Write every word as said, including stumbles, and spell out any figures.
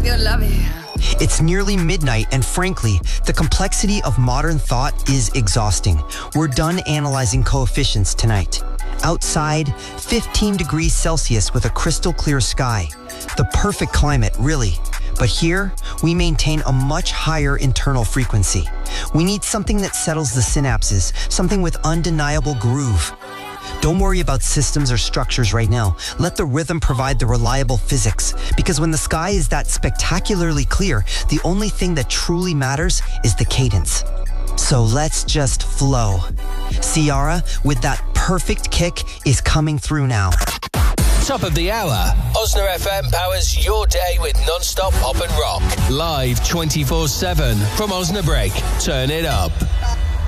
your love here. It's nearly midnight, and frankly, the complexity of modern thought is exhausting. We're done analyzing coefficients tonight. Outside, fifteen degrees Celsius with a crystal clear sky. The perfect climate, really. But here, we maintain a much higher internal frequency. We need something that settles the synapses, something with undeniable groove. Don't worry about systems or structures right now. Let the rhythm provide the reliable physics. Because when the sky is that spectacularly clear, the only thing that truly matters is the cadence. So let's just flow. Ciara, with that perfect kick, is coming through now. Top of the hour. Osna F M powers your day with non-stop pop and rock. Live twenty-four seven from Osnabrück. Turn it up.